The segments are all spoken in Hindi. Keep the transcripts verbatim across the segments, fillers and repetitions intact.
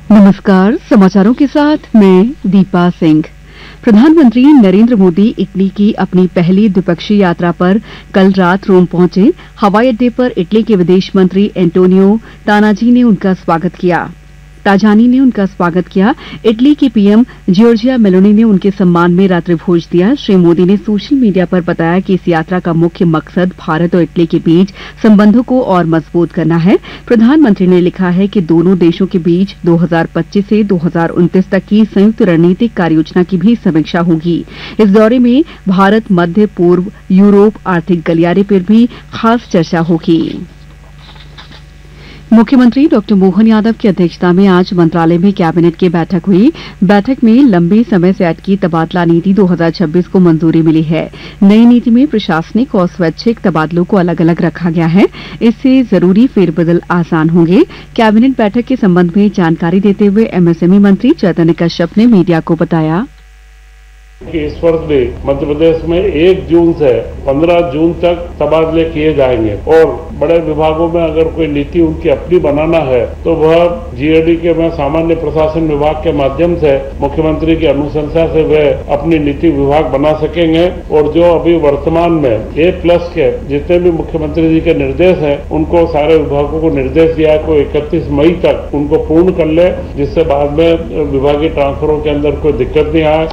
नमस्कार, समाचारों के साथ मैं दीपा सिंह। प्रधानमंत्री नरेंद्र मोदी इटली की अपनी पहली द्विपक्षीय यात्रा पर कल रात रोम पहुंचे। हवाई अड्डे पर इटली के विदेश मंत्री एंटोनियो तानाजी ने उनका स्वागत किया ताजानी ने उनका स्वागत किया। इटली की पीएम जियोर्जिया मेलोनी ने उनके सम्मान में रात्रि भोज दिया। श्री मोदी ने सोशल मीडिया पर बताया कि इस यात्रा का मुख्य मकसद भारत और इटली के बीच संबंधों को और मजबूत करना है। प्रधानमंत्री ने लिखा है कि दोनों देशों के बीच दो हज़ार पच्चीस से दो हज़ार उनतीस तक की संयुक्त रणनीतिक कार्ययोजना की भी समीक्षा होगी। इस दौरे में भारत मध्य पूर्व यूरोप आर्थिक गलियारे पर भी खास चर्चा होगी। मुख्यमंत्री डॉक्टर मोहन यादव की अध्यक्षता में आज मंत्रालय में कैबिनेट की बैठक हुई। बैठक में लंबे समय से अटकी तबादला नीति दो हज़ार छब्बीस को मंजूरी मिली है। नई नीति में प्रशासनिक और स्वैच्छिक तबादलों को अलग अलग रखा गया है। इससे जरूरी फेरबदल आसान होंगे। कैबिनेट बैठक के संबंध में जानकारी देते हुए एमएसएमई मंत्री चैतन्य कश्यप ने मीडिया को बताया कि इस वर्ष भी मध्य प्रदेश में एक जून से पंद्रह जून तक तबादले किए जाएंगे और बड़े विभागों में अगर कोई नीति उनकी अपनी बनाना है तो वह जीएडी के में सामान्य प्रशासन विभाग के माध्यम से मुख्यमंत्री की अनुशंसा से वे अपनी नीति विभाग बना सकेंगे। और जो अभी वर्तमान में ए प्लस के जितने भी मुख्यमंत्री जी के निर्देश हैं उनको सारे विभागों को निर्देश दिया है को इकतीस मई तक उनको पूर्ण कर ले, जिससे बाद में विभागीय ट्रांसफरों के अंदर कोई दिक्कत नहीं आए।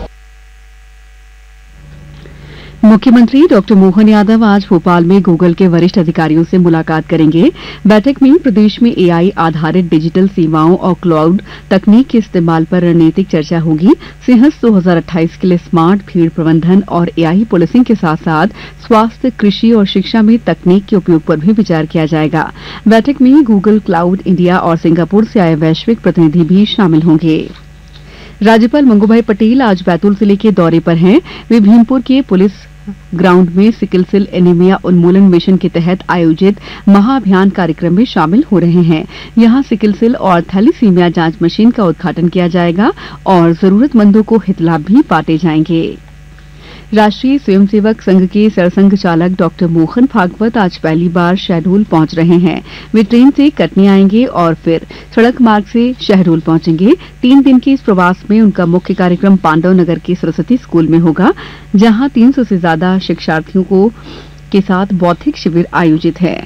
मुख्यमंत्री डॉक्टर मोहन यादव आज भोपाल में गूगल के वरिष्ठ अधिकारियों से मुलाकात करेंगे। बैठक में प्रदेश में एआई आधारित डिजिटल सेवाओं और क्लाउड तकनीक के इस्तेमाल पर रणनीतिक चर्चा होगी। सिंहस्थ दो हज़ार अट्ठाईस के लिए स्मार्ट भीड़ प्रबंधन और एआई पुलिसिंग के साथ साथ स्वास्थ्य, कृषि और शिक्षा में तकनीक के उपयोग पर भी विचार किया जाएगा। बैठक में गूगल क्लाउड इंडिया और सिंगापुर से आए वैश्विक प्रतिनिधि भी शामिल होंगे। राज्यपाल मंगूभाई पटेल आज बैतूल जिले के दौरे पर हैं। वे भीमपुर के पुलिस ग्राउंड में सिकल सेल एनीमिया उन्मूलन मिशन के तहत आयोजित महाअभियान कार्यक्रम में शामिल हो रहे हैं। यहां सिकल सेल और थैलीसीमिया जांच मशीन का उद्घाटन किया जाएगा और जरूरतमंदों को हितलाभ भी बांटे जाएंगे। राष्ट्रीय स्वयंसेवक संघ के सरसंघ चालक डॉक्टर मोहन भागवत आज पहली बार शहडोल पहुंच रहे हैं। वे ट्रेन से कटनी आएंगे और फिर सड़क मार्ग से शहडोल पहुंचेंगे। तीन दिन के इस प्रवास में उनका मुख्य कार्यक्रम पांडव नगर के सरस्वती स्कूल में होगा, जहां तीन सौ से ज्यादा शिक्षार्थियों को के साथ बौद्धिक शिविर आयोजित है।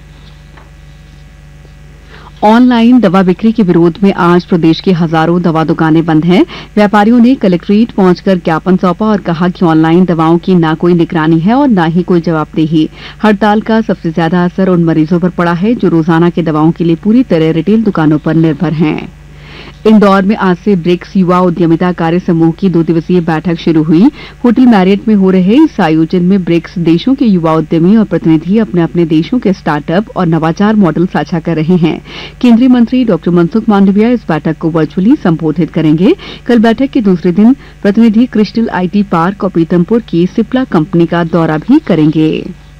ऑनलाइन दवा बिक्री के विरोध में आज प्रदेश की हजारों दवा दुकानें बंद हैं। व्यापारियों ने कलेक्ट्रेट पहुंचकर ज्ञापन सौंपा और कहा कि ऑनलाइन दवाओं की ना कोई निगरानी है और ना ही कोई जवाबदेही। हड़ताल का सबसे ज्यादा असर उन मरीजों पर पड़ा है जो रोजाना की दवाओं के लिए पूरी तरह रिटेल दुकानों पर निर्भर हैं। इंदौर में आज से ब्रिक्स युवा उद्यमिता कार्य समूह की दो दिवसीय बैठक शुरू हुई। होटल मैरियट में हो रहे इस आयोजन में ब्रिक्स देशों के युवा उद्यमी और प्रतिनिधि अपने अपने देशों के स्टार्टअप और नवाचार मॉडल साझा कर रहे हैं। केंद्रीय मंत्री डॉक्टर मनसुख मांडविया इस बैठक को वर्चुअली संबोधित करेंगे। कल बैठक के दूसरे दिन प्रतिनिधि क्रिस्टल आईटी पार्क और पीतमपुर की सिप्ला कंपनी का दौरा भी करेंगे।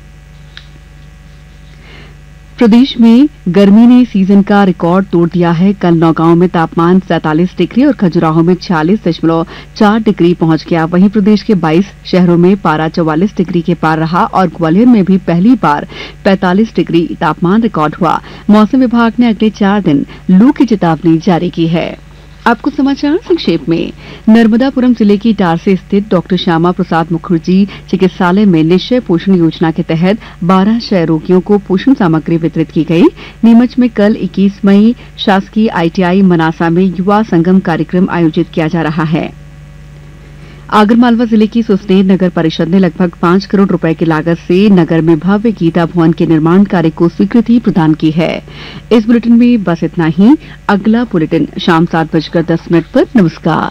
प्रदेश में गर्मी ने सीजन का रिकॉर्ड तोड़ दिया है। कल नौगांव में तापमान सैंतालीस डिग्री और खजुराहो में छियालीस दशमलव चार डिग्री पहुंच गया। वहीं प्रदेश के बाईस शहरों में पारा चौवालीस डिग्री के पार रहा और ग्वालियर में भी पहली बार पैंतालीस डिग्री तापमान रिकॉर्ड हुआ। मौसम विभाग ने अगले चार दिन लू की चेतावनी जारी की है। अब कुछ समाचार संक्षेप में। नर्मदापुरम जिले की इटारसी स्थित डॉक्टर श्यामा प्रसाद मुखर्जी चिकित्सालय में निश्चय पोषण योजना के तहत बारह क्षय रोगियों को पोषण सामग्री वितरित की गई। नीमच में कल इक्कीस मई शासकीय आईटीआई मनासा में युवा संगम कार्यक्रम आयोजित किया जा रहा है। आगरमालवा जिले की सुसनेर नगर परिषद ने लगभग पांच करोड़ रुपए की लागत से नगर में भव्य गीता भवन के निर्माण कार्य को स्वीकृति प्रदान की है। इस बुलेटिन में बस इतना ही। अगला बुलेटिन शाम सात बजकर दस मिनट पर। नमस्कार।